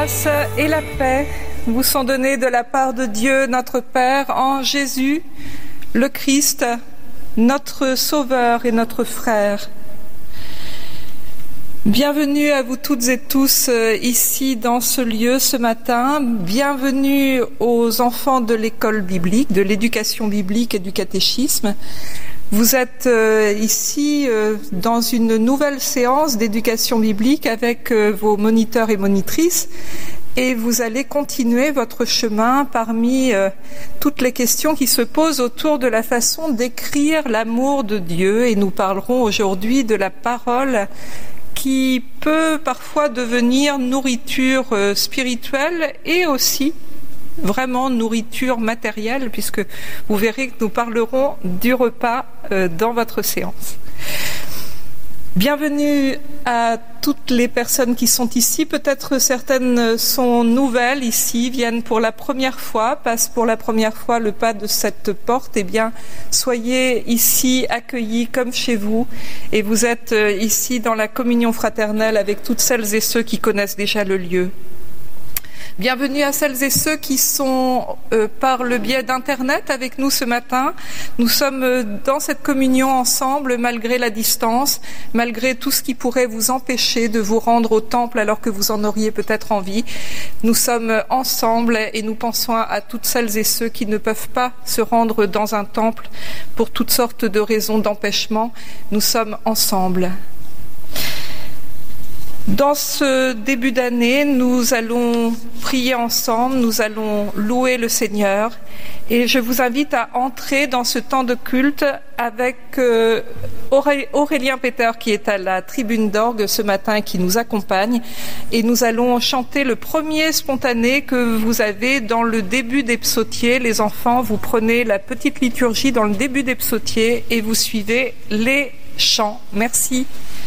grâce et la paix vous sont données de la part de Dieu notre Père en Jésus, le Christ, notre Sauveur et notre Frère. Bienvenue à vous toutes et tous ici dans ce lieu ce matin. Bienvenue aux enfants de l'école biblique, de l'éducation biblique et du catéchisme. Vous êtes ici dans une nouvelle séance d'éducation biblique avec vos moniteurs et monitrices et vous allez continuer votre chemin parmi toutes les questions qui se posent autour de la façon d'écrire l'amour de Dieu, et nous parlerons aujourd'hui de la parole qui peut parfois devenir nourriture spirituelle et aussi vraiment nourriture matérielle, puisque vous verrez que nous parlerons du repas dans votre séance. Bienvenue à toutes les personnes qui sont ici. Peut-être certaines sont nouvelles ici, viennent pour la première fois, passent pour la première fois le pas de cette porte. Eh bien, soyez ici accueillis comme chez vous, et vous êtes ici dans la communion fraternelle avec toutes celles et ceux qui connaissent déjà le lieu. Bienvenue à celles et ceux qui sont par le biais d'Internet avec nous ce matin. Nous sommes dans cette communion ensemble malgré la distance, malgré tout ce qui pourrait vous empêcher de vous rendre au temple alors que vous en auriez peut-être envie. Nous sommes ensemble et nous pensons à toutes celles et ceux qui ne peuvent pas se rendre dans un temple pour toutes sortes de raisons d'empêchement. Nous sommes ensemble. Dans ce début d'année, nous allons prier ensemble, nous allons louer le Seigneur, et je vous invite à entrer dans ce temps de culte avec Aurélien Peter qui est à la tribune d'orgue ce matin et qui nous accompagne, et nous allons chanter le premier spontané que vous avez dans le début des psautiers. Les enfants, vous prenez la petite liturgie dans le début des psautiers et vous suivez les chants. Merci.